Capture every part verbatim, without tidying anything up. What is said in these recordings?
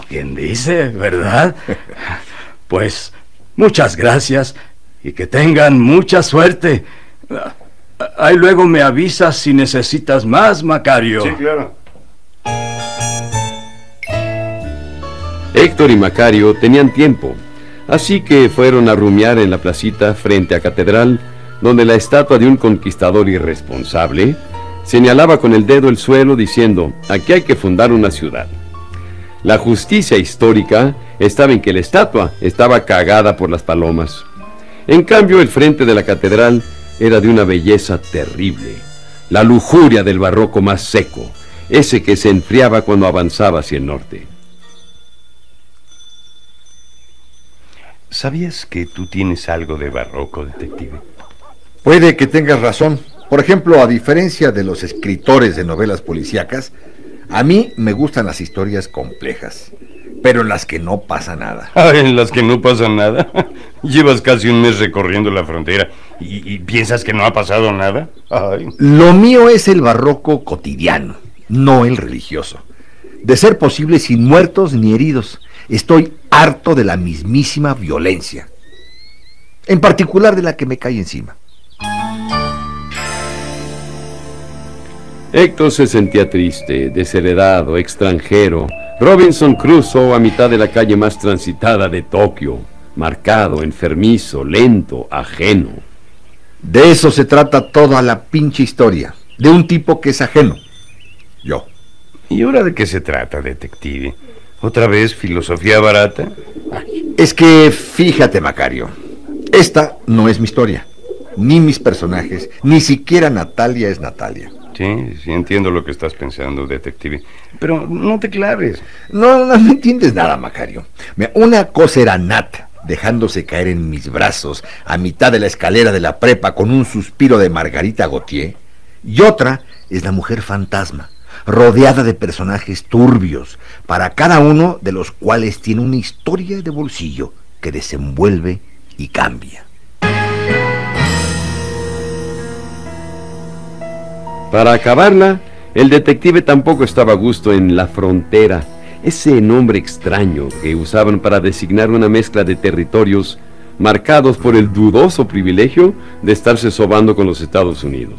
quien dice, ¿verdad? Pues muchas gracias y que tengan mucha suerte. Ahí luego me avisas si necesitas más, Macario. Sí, claro. Héctor y Macario tenían tiempo, así que fueron a rumiar en la placita frente a Catedral, donde la estatua de un conquistador irresponsable señalaba con el dedo el suelo diciendo: aquí hay que fundar una ciudad. La justicia histórica estaba en que la estatua estaba cagada por las palomas. En cambio, el frente de la catedral era de una belleza terrible, la lujuria del barroco más seco, ese que se enfriaba cuando avanzaba hacia el norte. ¿Sabías que tú tienes algo de barroco, detective? Puede que tengas razón. Por ejemplo, a diferencia de los escritores de novelas policíacas, a mí me gustan las historias complejas, pero en las que no pasa nada. Ah, en las que no pasa nada. Llevas casi un mes recorriendo la frontera y, y piensas que no ha pasado nada. Ay. Lo mío es el barroco cotidiano, no el religioso. De ser posible, sin muertos ni heridos. Estoy harto de la mismísima violencia, en particular de la que me cae encima. Héctor se sentía triste, desheredado, extranjero. Robinson Crusoe a mitad de la calle más transitada de Tokio, marcado, enfermizo, lento, ajeno. De eso se trata toda la pinche historia, de un tipo que es ajeno. Yo. ¿Y ahora de qué se trata, detective? ¿Otra vez filosofía barata? Es que fíjate, Macario, esta no es mi historia, ni mis personajes, ni siquiera Natalia es Natalia. Sí, sí entiendo lo que estás pensando, detective, pero no te claves. No, no, no entiendes nada, Macario. Mira, una cosa era Nat, dejándose caer en mis brazos a mitad de la escalera de la prepa con un suspiro de Margarita Gautier, y otra es la mujer fantasma, rodeada de personajes turbios, para cada uno de los cuales tiene una historia de bolsillo que desenvuelve y cambia. Para acabarla, el detective tampoco estaba a gusto en La Frontera, ese nombre extraño que usaban para designar una mezcla de territorios marcados por el dudoso privilegio de estarse sobando con los Estados Unidos.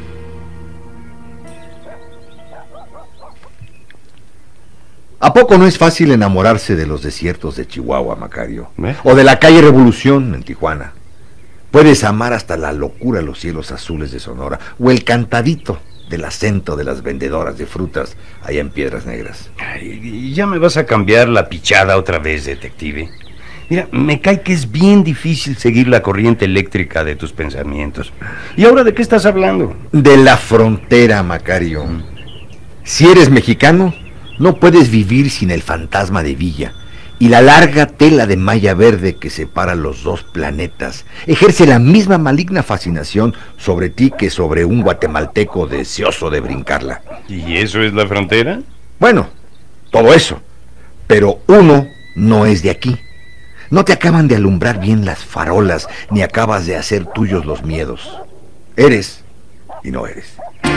¿A poco no es fácil enamorarse de los desiertos de Chihuahua, Macario? ¿Eh? O de la calle Revolución en Tijuana. Puedes amar hasta la locura los cielos azules de Sonora, o el cantadito del acento de las vendedoras de frutas allá en Piedras Negras. Ay, ya me vas a cambiar la pichada otra vez, detective. Mira, me cae que es bien difícil seguir la corriente eléctrica de tus pensamientos. ¿Y ahora de qué estás hablando? De la frontera, Macario. Mm. Si eres mexicano, no puedes vivir sin el fantasma de Villa. Y la larga tela de malla verde que separa los dos planetas ejerce la misma maligna fascinación sobre ti que sobre un guatemalteco deseoso de brincarla. ¿Y eso es la frontera? Bueno, todo eso. Pero uno no es de aquí. No te acaban de alumbrar bien las farolas, ni acabas de hacer tuyos los miedos. Eres y no eres.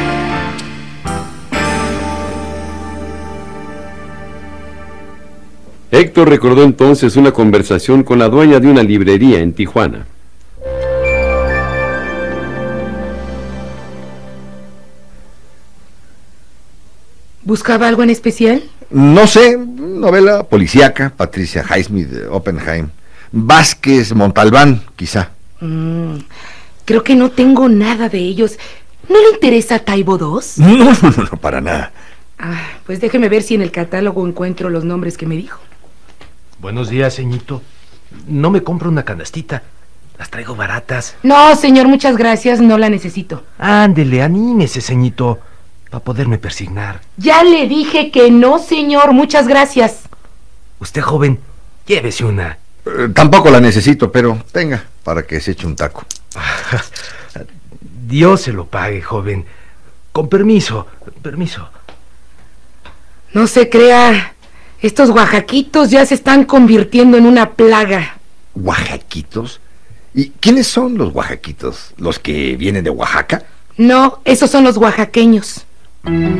Héctor recordó entonces una conversación con la dueña de una librería en Tijuana. ¿Buscaba algo en especial? No sé, novela policíaca, Patricia Highsmith, Oppenheim, Vázquez, Montalbán, quizá. Mm, creo que no tengo nada de ellos. ¿No le interesa Taibo dos? No, no, no, no, para nada. Ah, pues déjeme ver si en el catálogo encuentro los nombres que me dijo. Buenos días, ceñito. No me compro una canastita. Las traigo baratas. No, señor, muchas gracias, no la necesito. Ándele, anímese, ceñito, para poderme persignar. Ya le dije que no, señor, muchas gracias. Usted, joven, llévese una. Eh, tampoco la necesito, pero tenga, para que se eche un taco. Dios se lo pague, joven. Con permiso, permiso. No se crea, estos oaxaquitos ya se están convirtiendo en una plaga. ¿Oaxaquitos? ¿Y quiénes son los oaxaquitos? ¿Los que vienen de Oaxaca? No, esos son los oaxaqueños.